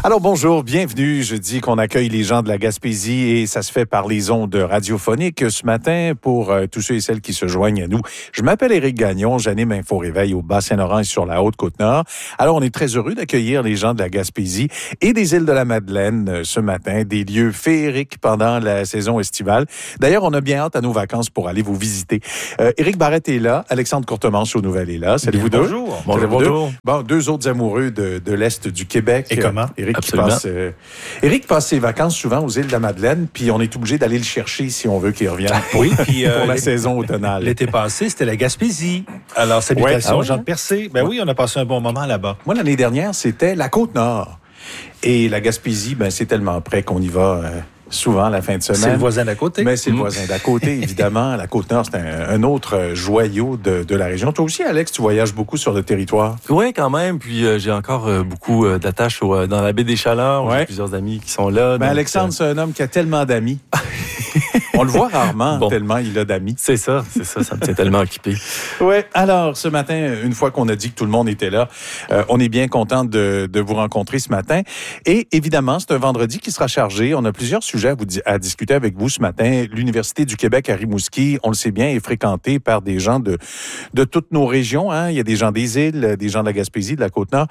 Alors bonjour, bienvenue. Je dis qu'on accueille les gens de la Gaspésie et ça se fait par les ondes radiophoniques ce matin pour tous ceux et celles qui se joignent à nous. Je m'appelle Éric Gagnon, j'anime Info Réveil au Bas-Saint-Laurent et sur la Haute-Côte-Nord. Alors on est très heureux d'accueillir les gens de la Gaspésie et des îles de la Madeleine ce matin, des lieux féeriques pendant la saison estivale. D'ailleurs, on a bien hâte à nos vacances pour aller vous visiter. Éric Barrette est là, Alexandre Courtemanche aux nouvelles est là. Salut vous deux. Bonjour. Bonjour. Bon, deux autres amoureux de l'Est du Québec. Et comment? Éric passe ses vacances souvent aux îles de la Madeleine, puis on est obligé d'aller le chercher si on veut qu'il revienne Oui, puis pour la saison automnale. L'été passé, c'était la Gaspésie. Alors, salutations, Jean de Percé. Ben oui, on a passé un bon moment là-bas. Moi, l'année dernière, c'était la Côte-Nord. Et la Gaspésie, c'est tellement près qu'on y va souvent la fin de semaine. C'est le voisin d'à côté. Mais c'est le voisin d'à côté, évidemment. La Côte-Nord, c'est un autre joyau de la région. Toi aussi, Alex, tu voyages beaucoup sur le territoire. Oui, quand même. Puis j'ai encore beaucoup d'attaches dans la baie des Chaleurs. Ouais. J'ai plusieurs amis qui sont là. Mais Alexandre, c'est un homme qui a tellement d'amis. On le voit rarement, tellement il a d'amis. C'est ça, ça me tient tellement occupé. Oui, alors ce matin, une fois qu'on a dit que tout le monde était là, on est bien content de vous rencontrer ce matin. Et évidemment, c'est un vendredi qui sera chargé. On a plusieurs sujets à discuter avec vous ce matin. L'Université du Québec à Rimouski, on le sait bien, est fréquentée par des gens de toutes nos régions. Hein. Il y a des gens des îles, des gens de la Gaspésie, de la Côte-Nord.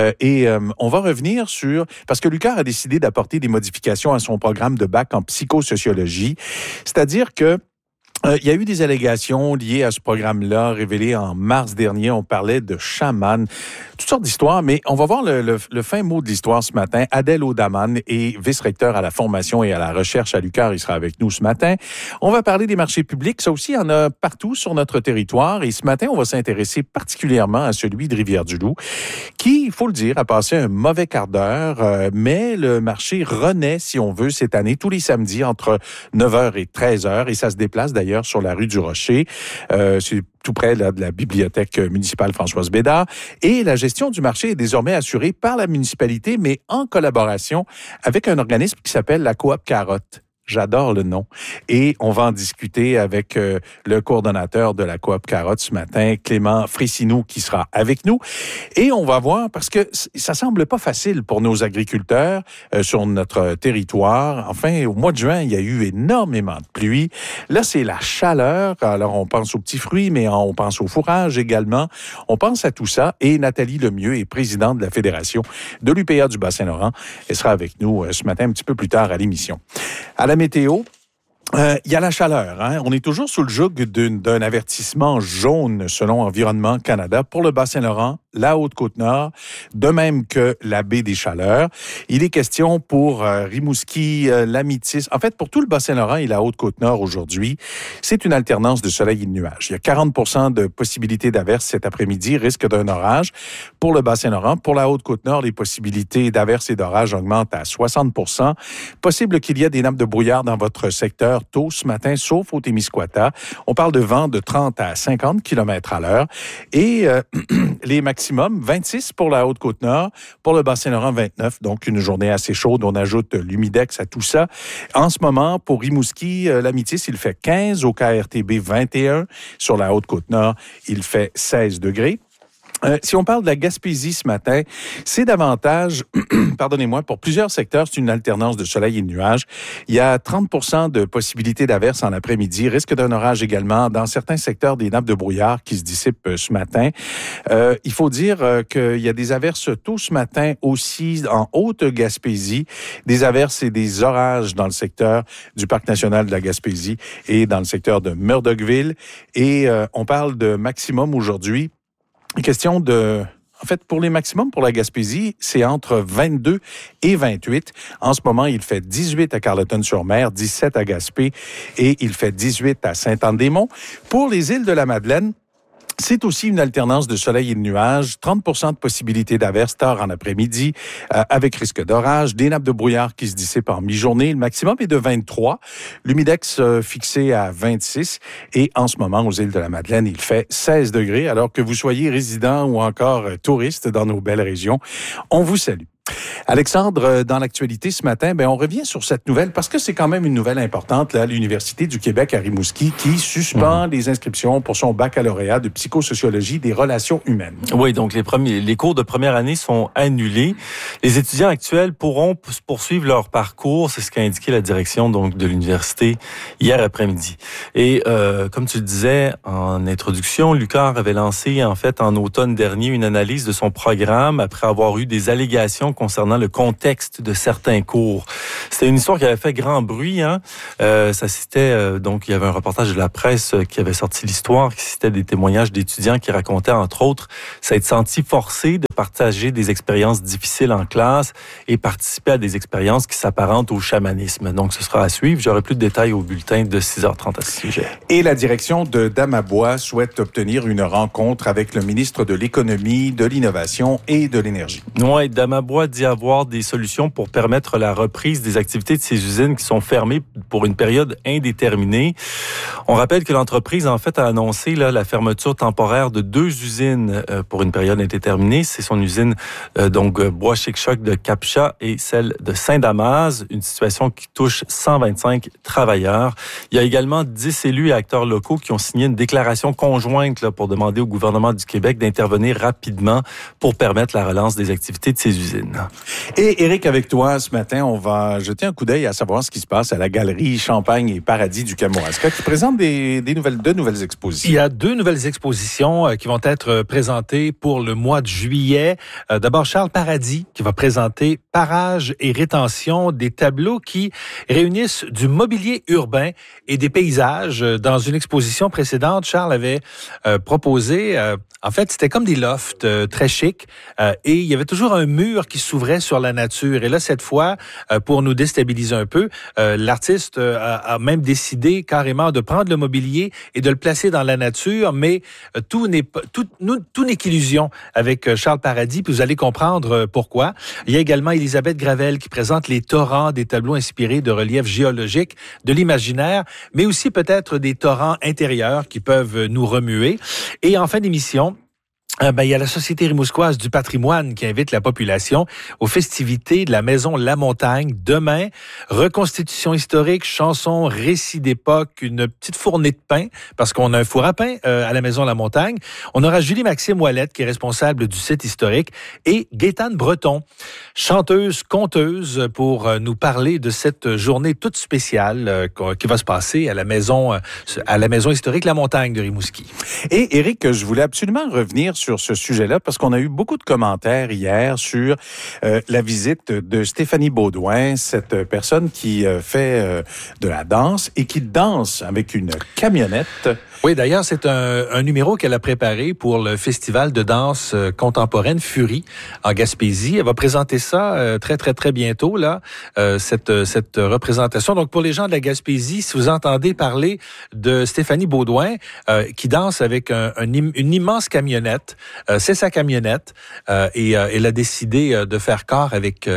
On va revenir sur... Parce que l'UQAR a décidé d'apporter des modifications à son programme de bac en psychosociologie. C'est-à-dire que il y a eu des allégations liées à ce programme-là, révélées en mars dernier. On parlait de chamans, toutes sortes d'histoires, mais on va voir le fin mot de l'histoire ce matin. Adèle Audaman est vice-recteur à la formation et à la recherche à l'UQAR. Il sera avec nous ce matin. On va parler des marchés publics. Ça aussi, il y en a partout sur notre territoire. Et ce matin, on va s'intéresser particulièrement à celui de Rivière-du-Loup, qui, il faut le dire, a passé un mauvais quart d'heure. Mais le marché renaît, si on veut, cette année, tous les samedis entre 9h et 13h. Et ça se déplace d'ailleurs sur la rue du Rocher. C'est tout près là, de la bibliothèque municipale Françoise Bédard. Et la gestion du marché est désormais assurée par la municipalité, mais en collaboration avec un organisme qui s'appelle la Coop Carotte. J'adore le nom. Et on va en discuter avec le coordonnateur de la Coop Carotte ce matin, Clément Fressineau, qui sera avec nous. Et on va voir, parce que ça semble pas facile pour nos agriculteurs sur notre territoire. Enfin, au mois de juin, il y a eu énormément de pluie. Là, c'est la chaleur. Alors, on pense aux petits fruits, mais on pense au fourrage également. On pense à tout ça. Et Nathalie Lemieux est présidente de la Fédération de l'UPA du Bas-Saint-Laurent. Elle sera avec nous ce matin, un petit peu plus tard à l'émission. À la météo, il y a la chaleur. Hein? On est toujours sous le joug d'un avertissement jaune selon Environnement Canada pour le Bas-Saint-Laurent, la Haute-Côte-Nord, de même que la baie des Chaleurs. Il est question pour Rimouski, l'Amitis, en fait pour tout le Bas-Saint-Laurent et la Haute-Côte-Nord aujourd'hui. C'est une alternance de soleil et de nuages. Il y a 40% de possibilités d'averses cet après-midi, risque d'un orage pour le Bas-Saint-Laurent. Pour la Haute-Côte-Nord, les possibilités d'averses et d'orages augmentent à 60%. Possible qu'il y ait des nappes de brouillard dans votre secteur tôt ce matin, sauf au Témiscouata. On parle de vent de 30 à 50 km à l'heure. Et les maximums, 26 pour la Haute-Côte-Nord, pour le Bas-Saint-Laurent, 29. Donc, une journée assez chaude. On ajoute l'humidex à tout ça. En ce moment, pour Rimouski, l'Amitis, il fait 15. Au KRTB, 21. Sur la Haute-Côte-Nord, il fait 16 degrés. Si on parle de la Gaspésie ce matin, c'est davantage, pardonnez-moi, pour plusieurs secteurs, c'est une alternance de soleil et de nuages. Il y a 30% de possibilités d'averses en après-midi, risque d'un orage également. Dans certains secteurs, des nappes de brouillard qui se dissipent ce matin. Il faut dire qu'il y a des averses tôt ce matin aussi en Haute-Gaspésie, des averses et des orages dans le secteur du Parc national de la Gaspésie et dans le secteur de Murdochville. Et on parle de maximum aujourd'hui. Question de... En fait, pour les maximums pour la Gaspésie, c'est entre 22 et 28. En ce moment, il fait 18 à Carleton-sur-Mer, 17 à Gaspé et il fait 18 à Sainte-Anne-des-Monts. Pour les îles de la Madeleine, c'est aussi une alternance de soleil et de nuages, 30% de possibilités d'averses tard en après-midi, avec risque d'orage, des nappes de brouillard qui se dissipent en mi-journée. Le maximum est de 23, l'humidex fixé à 26 et en ce moment, aux îles de la Madeleine, il fait 16 degrés. Alors que vous soyez résident ou encore touriste dans nos belles régions, on vous salue. Alexandre, dans l'actualité ce matin, on revient sur cette nouvelle parce que c'est quand même une nouvelle importante, là, l'Université du Québec à Rimouski qui suspend les inscriptions pour son baccalauréat de psychosociologie des relations humaines. Oui, donc les cours de première année sont annulés. Les étudiants actuels pourront poursuivre leur parcours, c'est ce qu'a indiqué la direction donc de l'université hier après-midi. Et comme tu le disais en introduction, l'UQAR avait lancé en fait en automne dernier une analyse de son programme après avoir eu des allégations concernant le contexte de certains cours. C'était une histoire qui avait fait grand bruit. Ça citait, donc il y avait un reportage de la presse qui avait sorti l'histoire, qui citait des témoignages d'étudiants qui racontaient, entre autres, s'être sentis forcés de partager des expériences difficiles en classe et participer à des expériences qui s'apparentent au chamanisme. Donc ce sera à suivre. J'aurai plus de détails au bulletin de 6h30 à ce sujet. Et la direction de Damabois souhaite obtenir une rencontre avec le ministre de l'Économie, de l'Innovation et de l'Énergie. Oui, Damabois dit avoir des solutions pour permettre la reprise des activités de ces usines qui sont fermées pour une période indéterminée. On rappelle que l'entreprise, en fait, a annoncé la fermeture temporaire de 2 usines pour une période indéterminée. C'est son usine, Bois Chic-Choc de Cap-Chat et celle de Saint-Damas, une situation qui touche 125 travailleurs. Il y a également 10 élus et acteurs locaux qui ont signé une déclaration conjointe pour demander au gouvernement du Québec d'intervenir rapidement pour permettre la relance des activités de ces usines. Et Éric, avec toi, ce matin, on va jeter un coup d'œil à savoir ce qui se passe à la galerie Champagne et Paradis du Kamouraska qui présente deux nouvelles expositions. Il y a 2 nouvelles expositions qui vont être présentées pour le mois de juillet. D'abord, Charles Paradis qui va présenter Parage et rétention, des tableaux qui réunissent du mobilier urbain et des paysages. Dans une exposition précédente, Charles avait proposé... En fait, c'était comme des lofts très chics et il y avait toujours un mur qui s'ouvrait sur la nature. Et là, cette fois, pour nous déstabiliser un peu, l'artiste a même décidé carrément de prendre le mobilier et de le placer dans la nature, mais tout n'est qu'illusion avec Charles Paradis, puis vous allez comprendre pourquoi. Il y a également Elisabeth Gravel qui présente les torrents, des tableaux inspirés de reliefs géologiques, de l'imaginaire, mais aussi peut-être des torrents intérieurs qui peuvent nous remuer. Et en fin d'émission, il y a la Société rimouskoise du patrimoine qui invite la population aux festivités de la Maison La Montagne. Demain, reconstitution historique, chansons, récits d'époque, une petite fournée de pain, parce qu'on a un four à pain à la Maison La Montagne. On aura Julie-Maxime Ouellette, qui est responsable du site historique, et Gaétane Breton, chanteuse, conteuse, pour nous parler de cette journée toute spéciale qui va se passer à la Maison historique La Montagne de Rimouski. Et Éric, je voulais absolument revenir sur ce sujet-là parce qu'on a eu beaucoup de commentaires hier sur la visite de Stéphanie Baudouin, cette personne qui fait de la danse et qui danse avec une camionnette. Oui, d'ailleurs, c'est un numéro qu'elle a préparé pour le festival de danse contemporaine Fury en Gaspésie. Elle va présenter ça très, très, très bientôt, là, cette représentation. Donc, pour les gens de la Gaspésie, si vous entendez parler de Stéphanie Baudouin, qui danse avec une immense camionnette, c'est sa camionnette, et elle a décidé de faire corps avec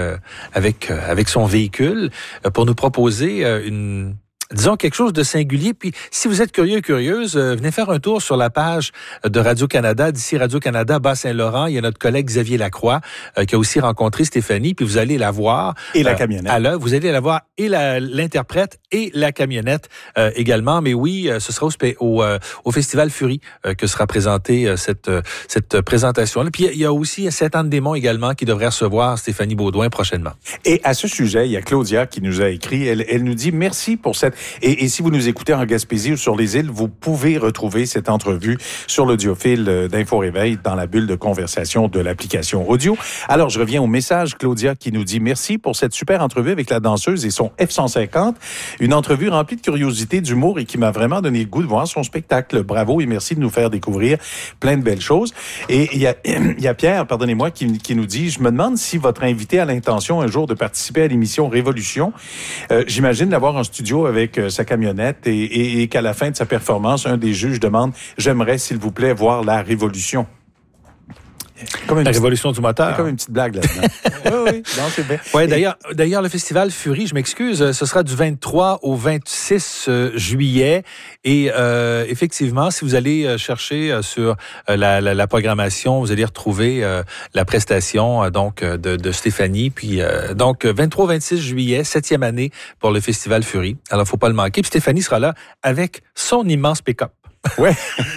son véhicule pour nous proposer disons quelque chose de singulier. Puis, si vous êtes curieuse, venez faire un tour sur la page de Radio-Canada, d'ici Radio-Canada, Bas-Saint-Laurent. Il y a notre collègue Xavier Lacroix qui a aussi rencontré Stéphanie, puis vous allez la voir. Et la camionnette. À l'œuvre. Vous allez la voir et l'interprète et la camionnette également. Mais oui, ce sera au Festival Fury que sera présentée cette présentation-là. Puis, il y a aussi Sainte-Anne-des-Monts également qui devrait recevoir Stéphanie Baudouin prochainement. Et à ce sujet, il y a Claudia qui nous a écrit. Elle nous dit merci pour cette... Et si vous nous écoutez en Gaspésie ou sur les îles, vous pouvez retrouver cette entrevue sur l'audiofile d'Info Réveil dans la bulle de conversation de l'application audio. Alors, je reviens au message, Claudia, qui nous dit merci pour cette super entrevue avec la danseuse et son F-150. Une entrevue remplie de curiosité, d'humour et qui m'a vraiment donné le goût de voir son spectacle. Bravo et merci de nous faire découvrir plein de belles choses. Et il y a Pierre, pardonnez-moi, qui nous dit, je me demande si votre invité a l'intention un jour de participer à l'émission Révolution. J'imagine l'avoir en studio avec sa camionnette et qu'à la fin de sa performance, un des juges demande « J'aimerais, s'il vous plaît, voir la révolution ». La révolution du moteur. Il y a comme une petite blague là-dedans. oui, non, c'est bien. Ouais, d'ailleurs, le festival Fury, je m'excuse, ce sera du 23 au 26 juillet. Et effectivement, si vous allez chercher sur la programmation, vous allez retrouver la prestation de Stéphanie. Puis donc 23-26 juillet, 7e année pour le festival Fury. Alors, faut pas le manquer. Puis Stéphanie sera là avec son immense pick-up. Ouais.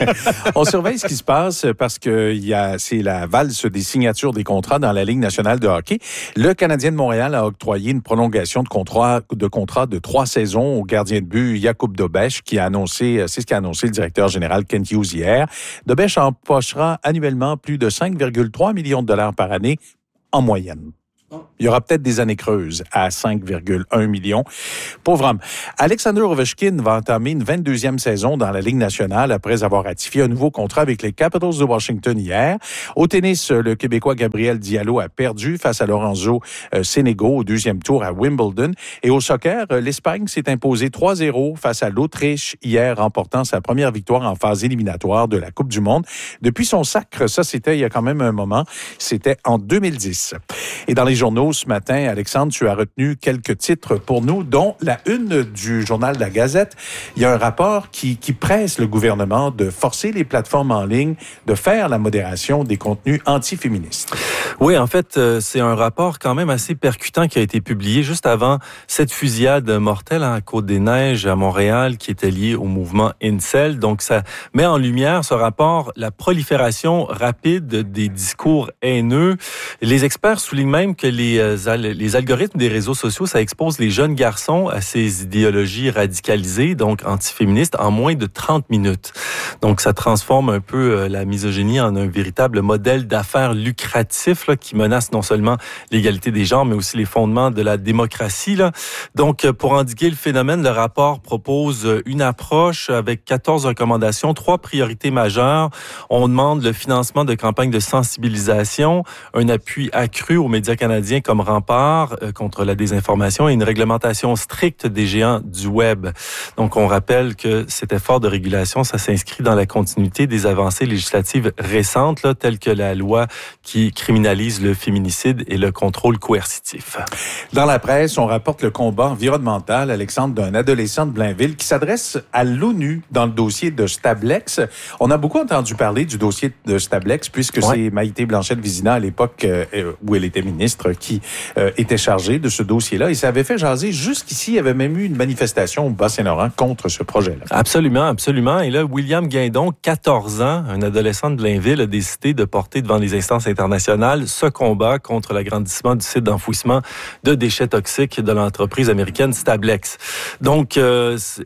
On surveille ce qui se passe parce que c'est la valse des signatures des contrats dans la Ligue nationale de hockey. Le Canadien de Montréal a octroyé une prolongation de contrat de 3 saisons au gardien de but Jakub Dobeš c'est ce qu'a annoncé le directeur général Kent Hughes hier. Dobeš empochera annuellement plus de 5,3 millions de dollars par année en moyenne. Il y aura peut-être des années creuses à 5,1 millions. Pauvre homme. Alexander Ovechkin va entamer une 22e saison dans la Ligue nationale après avoir ratifié un nouveau contrat avec les Capitals de Washington hier. Au tennis, le Québécois Gabriel Diallo a perdu face à Lorenzo Sonego au 2e tour à Wimbledon. Et au soccer, l'Espagne s'est imposée 3-0 face à l'Autriche hier, remportant sa première victoire en phase éliminatoire de la Coupe du Monde. Depuis son sacre, ça c'était il y a quand même un moment, c'était en 2010. Et dans les journaux ce matin, Alexandre, tu as retenu quelques titres pour nous, dont la une du journal La Gazette. Il y a un rapport qui presse le gouvernement de forcer les plateformes en ligne de faire la modération des contenus antiféministes. Oui, en fait, c'est un rapport quand même assez percutant qui a été publié juste avant cette fusillade mortelle à Côte-des-Neiges à Montréal qui était liée au mouvement Incel. Donc, ça met en lumière, ce rapport, la prolifération rapide des discours haineux. Les experts soulignent même que les algorithmes des réseaux sociaux, ça expose les jeunes garçons à ces idéologies radicalisées, donc antiféministes, en moins de 30 minutes. Donc, ça transforme un peu la misogynie en un véritable modèle d'affaires lucratif là, qui menace non seulement l'égalité des genres, mais aussi les fondements de la démocratie. Là. Donc, pour endiguer le phénomène, le rapport propose une approche avec 14 recommandations, 3 priorités majeures. On demande le financement de campagnes de sensibilisation, un appui accru aux médias canadiens comme rempart contre la désinformation et une réglementation stricte des géants du web. Donc, on rappelle que cet effort de régulation, ça s'inscrit dans la continuité des avancées législatives récentes, là, telles que la loi qui criminalise le féminicide et le contrôle coercitif. Dans la presse, on rapporte le combat environnemental, Alexandre, d'un adolescent de Blainville qui s'adresse à l'ONU dans le dossier de Stablex. On a beaucoup entendu parler du dossier de Stablex puisque c'est Maïté Blanchette-Vizina à l'époque où elle était ministre qui était chargée de ce dossier-là. Et ça avait fait jaser jusqu'ici. Il y avait même eu une manifestation au Bas-Saint-Laurent contre ce projet-là. Absolument, absolument. Et là, William Guindon, 14 ans, un adolescent de Blainville, a décidé de porter devant les instances internationales ce combat contre l'agrandissement du site d'enfouissement de déchets toxiques de l'entreprise américaine Stablex. Donc, c'est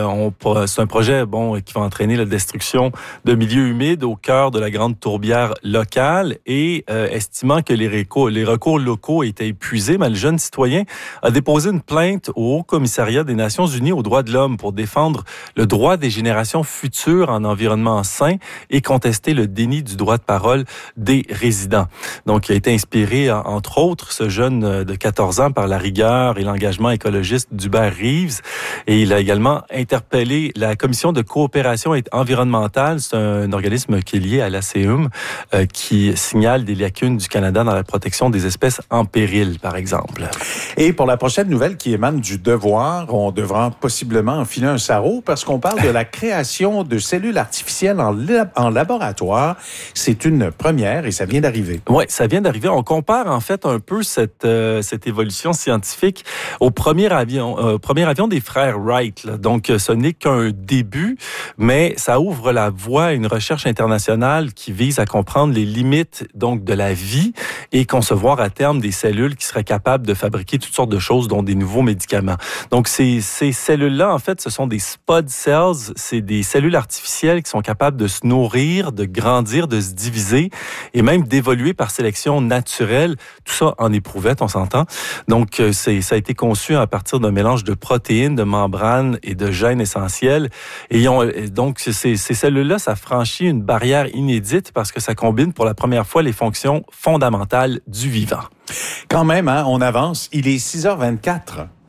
un projet qui va entraîner la destruction de milieux humides au cœur de la grande tourbière locale et estimant que les recours locaux étaient épuisés, mais le jeune citoyen a déposé une plainte au Haut-Commissariat des Nations Unies aux droits de l'homme pour défendre le droit des générations futures en environnement sain et contester le déni du droit de parole des résidents. Donc, il a été inspiré, entre autres, ce jeune de 14 ans par la rigueur et l'engagement écologiste d'Hubert Reeves. Et il a également interpellé la Commission de coopération environnementale. C'est un organisme qui est lié à l'ACEUM, qui signale des lacunes du Canada dans la protection des espèces en péril, par exemple. Et pour la prochaine nouvelle qui émane du Devoir, on devra possiblement enfiler un sarrau parce qu'on parle de la création de cellules artificielles en laboratoire. C'est une première et ça vient d'arriver. Oui, ça vient d'arriver. On compare en fait un peu cette évolution scientifique au premier avion des frères Wright. Là. Donc, ce n'est qu'un début, mais ça ouvre la voie à une recherche internationale qui vise à comprendre les limites donc de la vie et concevoir à terme des cellules qui seraient capables de fabriquer toutes sortes de choses, dont des nouveaux médicaments. Donc, ces cellules-là, en fait, ce sont des spud cells. C'est des cellules artificielles qui sont capables de se nourrir, de grandir, de se diviser et même d'évoluer par sélection naturelle. Tout ça en éprouvette, on s'entend. Donc, ça a été conçu à partir d'un mélange de protéines, de membranes et de gènes essentiels. Et donc, ces cellules-là, ça franchit une barrière inédite parce que ça combine pour la première fois les fonctions fondamentales du vivant. Quand même, on avance. Il est 6h24.